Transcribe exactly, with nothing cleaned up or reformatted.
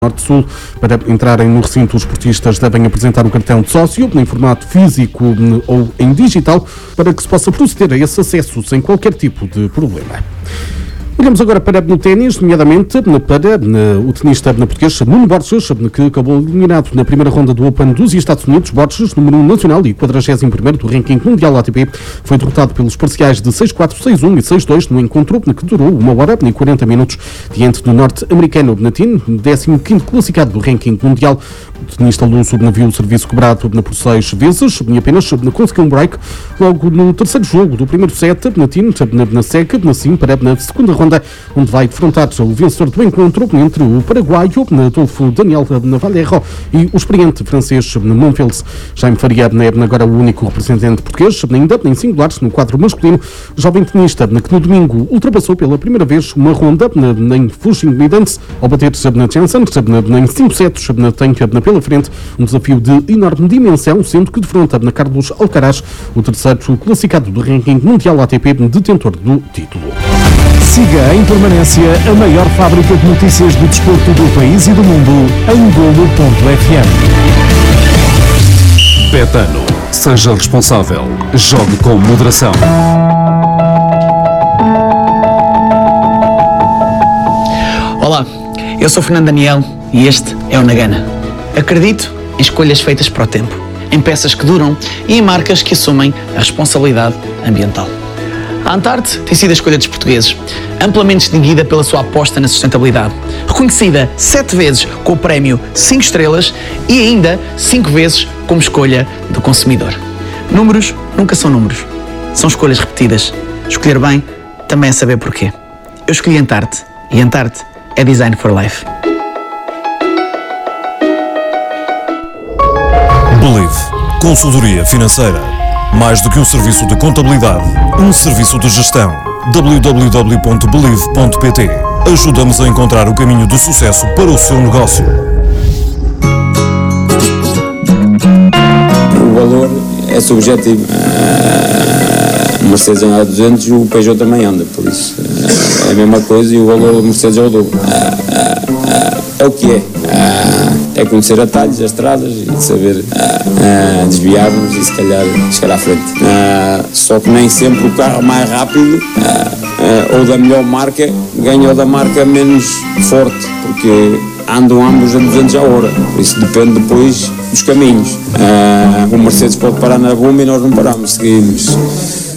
Norte-Sul. Para entrarem no recinto, os esportistas devem apresentar o cartão de sócio em formato físico ou em digital para que se possa proceder a esse acesso sem qualquer tipo de problema. Olhamos agora para o ténis, nomeadamente para o tenista português Nuno Borges, que acabou eliminado na primeira ronda do Open dos Estados Unidos. Borges, número um nacional e quadragésimo primeiro do ranking mundial A T P, foi derrotado pelos parciais de seis quatro, seis um e seis dois no encontro que durou uma hora e quarenta minutos diante do norte-americano Natin, décimo quinto classificado do ranking mundial. O tenista luso viu o serviço cobrado por seis vezes e apenas conseguiu um break logo no terceiro jogo do primeiro set. Natin na seca, assim para na segunda ronda, onde vai defrontar o vencedor do encontro entre o paraguaio Adolfo Daniel Valero e o experiente francês Monfils. Jaime Faria é agora o único representante português, ainda em singulares, no quadro masculino. O jovem tenista que no domingo ultrapassou pela primeira vez uma ronda em Fuxing Dance ao bater Janssen em cinco sets, tem pela frente um desafio de enorme dimensão, sendo que defronta na Carlos Alcaraz, o terceiro classificado do ranking mundial A T P, detentor do título. Siga em permanência a maior fábrica de notícias do desporto do país e do mundo em golo ponto f m. Betano, seja responsável. Jogue com moderação. Olá, eu sou Fernando Daniel e este é o Nagana. Acredito em escolhas feitas para o tempo, em peças que duram e em marcas que assumem a responsabilidade ambiental. A Antarte tem sido a escolha dos portugueses, amplamente distinguida pela sua aposta na sustentabilidade, reconhecida sete vezes com o prémio cinco estrelas e ainda cinco vezes como escolha do consumidor. Números nunca são números, são escolhas repetidas. Escolher bem também é saber porquê. Eu escolhi Antarte e Antarte é Design for Life. Believe. Consultoria financeira. Mais do que um serviço de contabilidade, um serviço de gestão. w w w ponto believe ponto p t. Ajuda-nos a encontrar o caminho do sucesso para o seu negócio. O valor é subjetivo. A Mercedes anda a duzentos e o Peugeot também anda, por isso é a mesma coisa e o valor da Mercedes é o dobro. É o que é. É conhecer atalhos, as estradas e saber uh, desviar-nos e se calhar chegar à frente. Uh, só que nem sempre o carro mais rápido uh, uh, ou da melhor marca ganha ou da marca menos forte, porque andam ambos a duzentos a hora. Por isso depende depois dos caminhos. Uh, o Mercedes pode parar na bomba e nós não paramos, seguimos.